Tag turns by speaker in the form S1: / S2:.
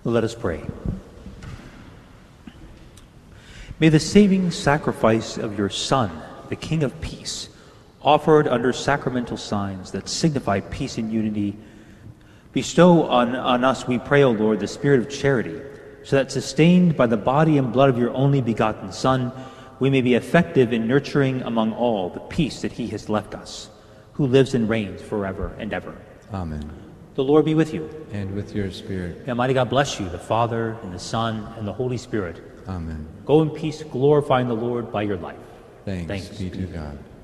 S1: Let us pray. May the saving sacrifice of your Son, the King of Peace, offered under sacramental signs that signify peace and unity, bestow on us, we pray, O Lord, the spirit of charity, so that, sustained by the body and blood of your only begotten Son, we may be effective in nurturing among all the peace that he has left us, who lives and reigns forever and ever.
S2: Amen.
S1: The Lord be with you.
S2: And with your spirit.
S1: May Almighty God bless you, the Father, and the Son, and the Holy Spirit.
S2: Amen.
S1: Go in peace, glorifying the Lord by your life.
S2: Thanks be to God.